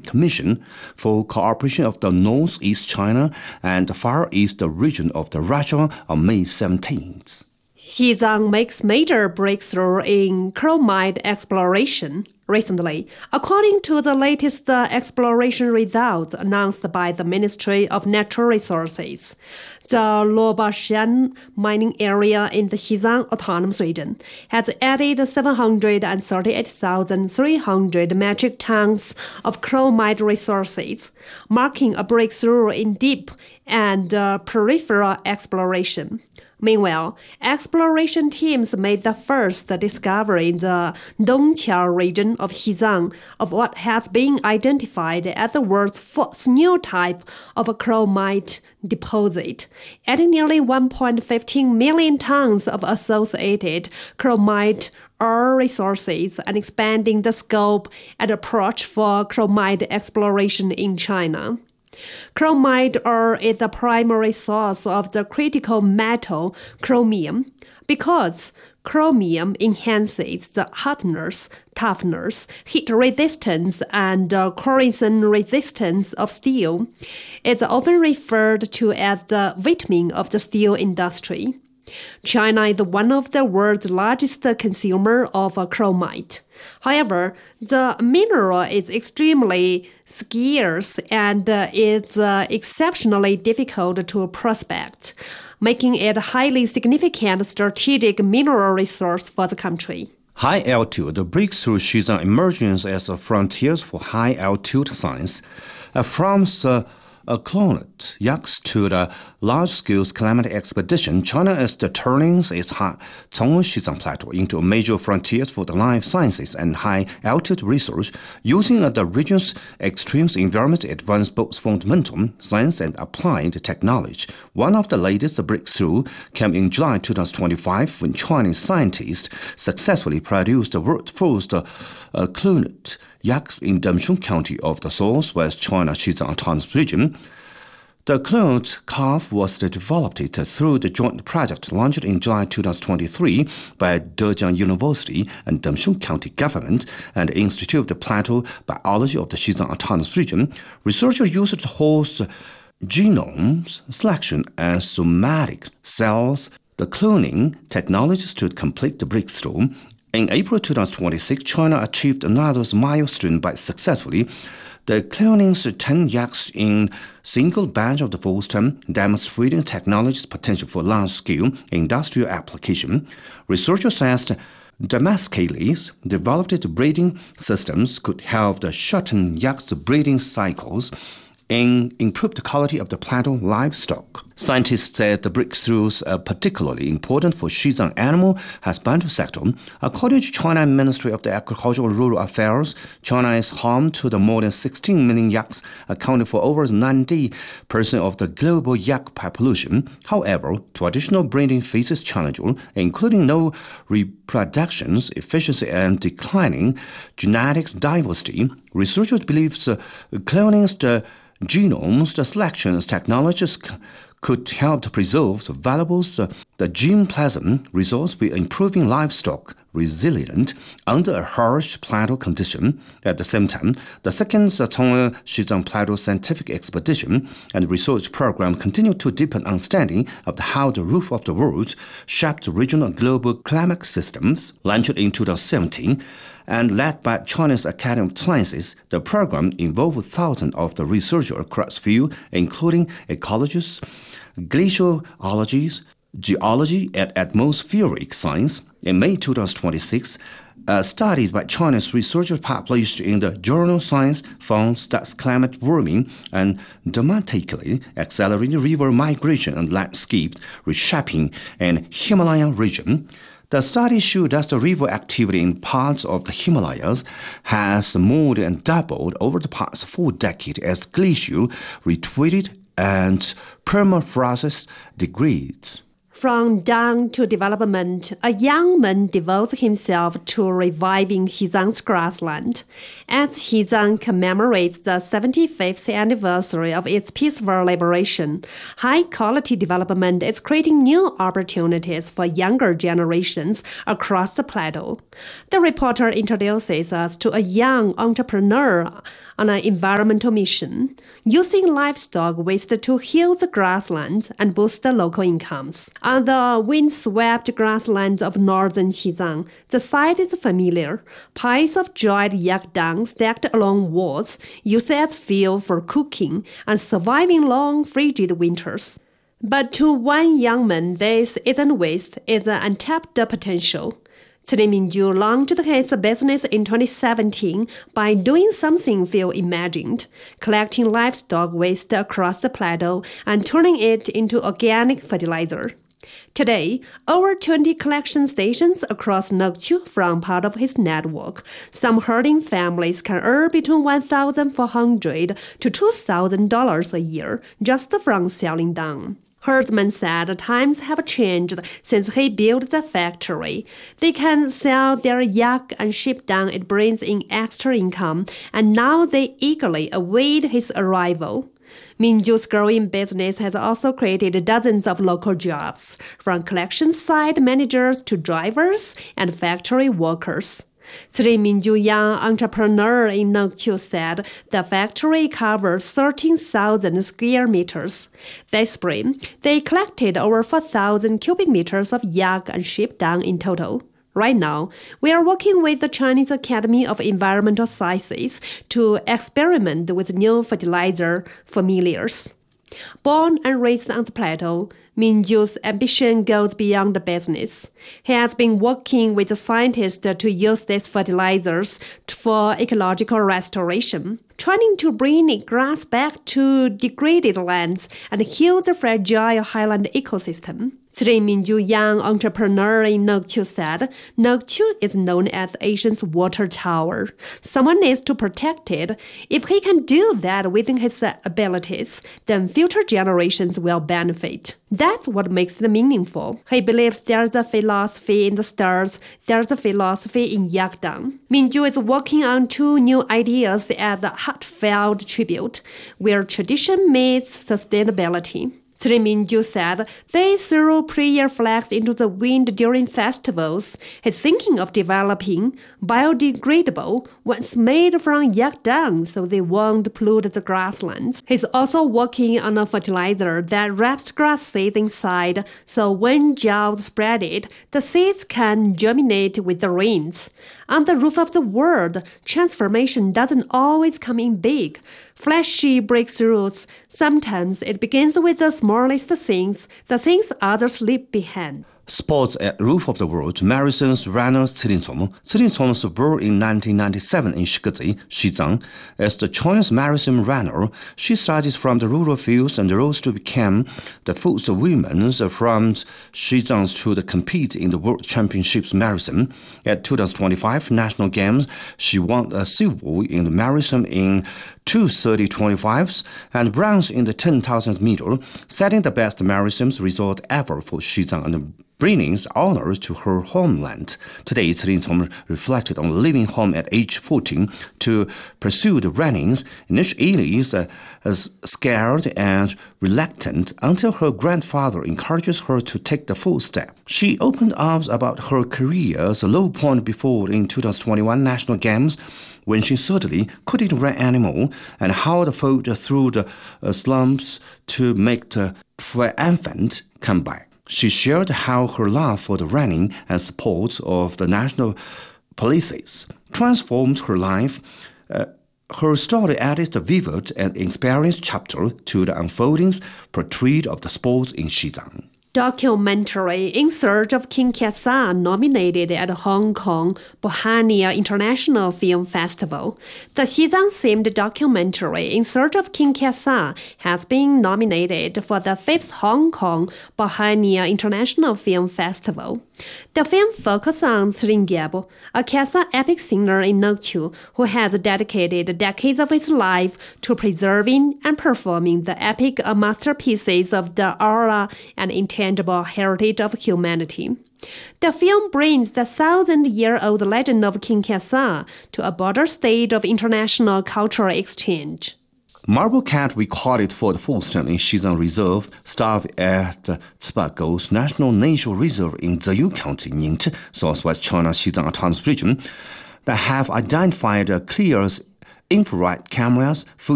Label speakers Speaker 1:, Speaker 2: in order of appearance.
Speaker 1: Commission for Cooperation of the Northeast China and Far East region of the Russia on May 17th.
Speaker 2: Xizang makes major breakthrough in chromite exploration recently, according to the latest exploration results announced by the Ministry of Natural Resources. The Luobashan mining area in the Xizang Autonomous Region has added 738,300 metric tons of chromite resources, marking a breakthrough in deep and peripheral exploration. Meanwhile, exploration teams made the first discovery in the Dongqiao region of Xizang of what has been identified as the world's fourth new type of a chromite deposit, adding nearly 1.15 million tons of associated chromite ore resources and expanding the scope and approach for chromite exploration in China. Chromite ore is the primary source of the critical metal chromium because chromium enhances the hardness, toughness, heat resistance, and corrosion resistance of steel. It's often referred to as the vitamin of the steel industry. China is one of the world's largest consumers of chromite. However, the mineral is extremely scarce and it's exceptionally difficult to prospect, making it a highly significant strategic mineral resource for the country.
Speaker 1: High-altitude breakthrough Xizang emerges as a frontiers for high-altitude science. From the climate yaks to the large-scale climate expedition, China is turning its Zhongwen Xizang Plateau into a major frontier for the life sciences and high-altitude research, using the region's extreme environment to advance both fundamental science and applied technology. One of the latest breakthroughs came in July 2025 when Chinese scientists successfully produced the world's first cloned yaks in Damshun County of the Southwest China Xizang Autonomous Region. The cloned calf was developed through the joint project launched in July 2023 by Dejiang University and Damshun County Government and the Institute of Plateau Biology of the Xizang Autonomous Region. Researchers used host genomes, selection, and somatic cells, the cloning technologies to complete the breakthrough. In April 2026, China achieved another milestone by successfully the cloning 10 yaks in single batch of the first time, demonstrating technology's potential for large-scale industrial application. Researchers said domestically developed breeding systems could help to shorten yaks' breeding cycles and improve the quality of the plateau livestock. Scientists said the breakthroughs are particularly important for Xizang animal husbandry sector. According to China Ministry of the Agriculture and Rural Affairs, China is home to the more than 16 million yaks, accounting for over 90% of the global yak population. However, traditional breeding faces challenges, including low reproduction efficiency and declining genetics diversity. Researchers believe cloning the genomes, the selections technologies could help to preserve the valuable the germplasm resource by improving livestock resilience under a harsh plateau condition. At the same time, the second Zhongwen Xizang Plateau scientific expedition and research program continue to deepen understanding of how the roof of the world shaped regional global climate systems. Launched in 2017 and led by China's Academy of Sciences, the program involved thousands of the researchers across fields, including ecologists, glaciology, geology, and atmospheric science. In May 2026, studies by Chinese researchers published in the journal Science found that climate warming and dramatically accelerating river migration and landscape reshaping in Himalayan region. The study showed that the river activity in parts of the Himalayas has more than doubled over the past 4 decades as glaciers retreated and permafrost degrades.
Speaker 2: From down to development, a young man devotes himself to reviving Xizang's grassland. As Xizang commemorates the 75th anniversary of its peaceful liberation, high-quality development is creating new opportunities for younger generations across the plateau. The reporter introduces us to a young entrepreneur, on an environmental mission, using livestock waste to heal the grasslands and boost the local incomes. On the windswept grasslands of northern Xizang, the site is familiar. Piles of dried yak dung stacked along walls, used as fuel for cooking and surviving long, frigid winters. But to one young man, this isn't waste, it's an untapped potential. Cili Mingju launched his business in 2017 by doing something few imagined, collecting livestock waste across the plateau and turning it into organic fertilizer. Today, over 20 collection stations across Nokchu form part of his network. Some herding families can earn between $1,400 to $2,000 a year just from selling dung. Herdsman said times have changed since he built the factory. They can sell their yak and sheep dung. It brings in extra income, and now they eagerly await his arrival. Mingju's growing business has also created dozens of local jobs, from collection site managers to drivers and factory workers. Cili Mingju, young entrepreneur in Nokchu, said the factory covers 13,000 square meters. This spring, they collected over 4,000 cubic meters of yak and sheep dung in total. Right now, we are working with the Chinese Academy of Environmental Sciences to experiment with new fertilizer familiars. Born and raised on the plateau, Mingju's ambition goes beyond the business. He has been working with the scientists to use these fertilizers for ecological restoration, trying to bring grass back to degraded lands and heal the fragile highland ecosystem. Cili Mingju, young entrepreneur in Nokchu, said Nokchu is known as Asia's water tower. Someone needs to protect it. If he can do that within his abilities, then future generations will benefit. That's what makes it meaningful. He believes there's a philosophy in the stars, there's a philosophy in yak dung. Mingju is working on two new ideas as a heartfelt tribute, where tradition meets sustainability. Cili Mingju said they threw prayer flags into the wind during festivals. He's thinking of developing biodegradable ones made from yak dung so they won't pollute the grasslands. He's also working on a fertilizer that wraps grass seeds inside, so when drought spread it, the seeds can germinate with the rains. On the roof of the world, transformation doesn't always come in big, flashy breakthroughs. Sometimes it begins with the smallest things, the things others leave behind.
Speaker 1: Sports at Roof of the World marathons runner Cili Cong. Cili Cong was born in 1997 in Shigezi, Xizang. As the Chinese marathon runner, she started from the rural fields and rose to become the first woman from Xizang to compete in the World Championships marathon. At 2025 National Games, she won a silver in the marathon in 2:30.25 and bronze in the 10,000 meter, setting the best marathon result ever for Xizang and bringing honor to her homeland. Today, Cili Cong reflected on leaving home at age 14 to pursue the runnings, initially as scared and reluctant until her grandfather encourages her to take the full step. She opened up about her career's low point before in 2021 National Games, when she suddenly couldn't run anymore, and how the fought through the slumps to make the triumphant comeback. She shared how her love for the running and support of the national policies transformed her life. Her story added a vivid and inspiring chapter to the unfolding portrait of the sports in Xizang.
Speaker 2: Documentary In Search of King Kesa, nominated at Hong Kong Bohania International Film Festival. The Xizang-themed documentary In Search of King Kesa has been nominated for the 5th Hong Kong Bohania International Film Festival. The film focuses on Sling Gyabo, a Kesa epic singer in Nokchu who has dedicated decades of his life to preserving and performing the epic masterpieces of the aura and intangible heritage of humanity. The film brings the 1,000-year-old legend of King Kesa to a broader stage of international cultural exchange.
Speaker 1: Marble cat recorded for the first time in Xizang Reserve, staff at Zibago's National Nature Reserve in Ziyu County, Southwest China Xizang Autonomous Region, that have identified a clear infrared cameras,